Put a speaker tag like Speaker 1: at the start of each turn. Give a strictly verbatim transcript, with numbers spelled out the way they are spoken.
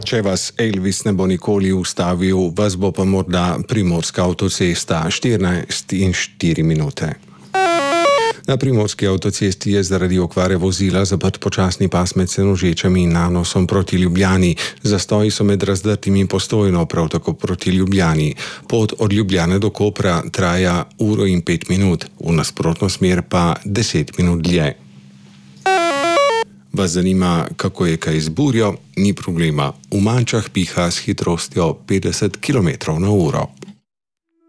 Speaker 1: Če vas Elvis ne bo nikoli ustavil, vas bo pa morda Primorska avtocesta štirinajst in štiri minute. Na primorski avtocesti je zaradi okvare vozila zaprt počasni pas med Senožečem in Nanosom proti Ljubljani. Zastoji so med Razdrtim in Postojno, prav tako proti Ljubljani. Pot od Ljubljane do Kopra traja uro in pet minut, v nasprotno smer pa deset minut dlje. Vas zanima, kako je kaj z burjo? Ni problema. V Mančah piha s hitrostjo petdeset kilometrov na uro.